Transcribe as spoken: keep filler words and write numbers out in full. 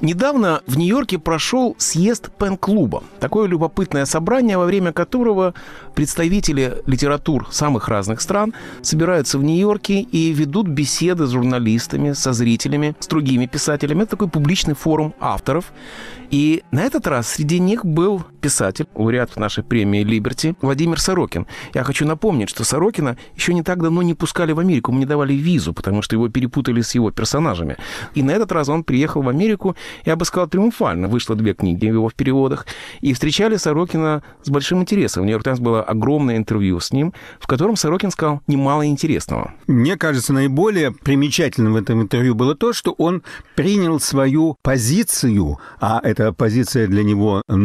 Недавно в Нью-Йорке прошел съезд Пен-клуба. Такое любопытное собрание, во время которого представители литератур самых разных стран собираются в Нью-Йорке и ведут беседы с журналистами, со зрителями, с другими писателями. Это такой публичный форум авторов. И на этот раз среди них был писатель, лауреат нашей премии «Либерти» Владимир Сорокин. Я хочу напомнить, что Сорокина еще не так давно не пускали в Америку, ему не давали визу, потому что его перепутали с его персонажами. И на этот раз он приехал в Америку, я бы сказал, триумфально. Вышло две книги его в переводах. И встречали Сорокина с большим интересом. В «Нью-Йорк Таймс» было огромное интервью с ним, в котором Сорокин сказал немало интересного. Мне кажется, наиболее примечательным в этом интервью было то, что он принял свою позицию, а эта позиция для него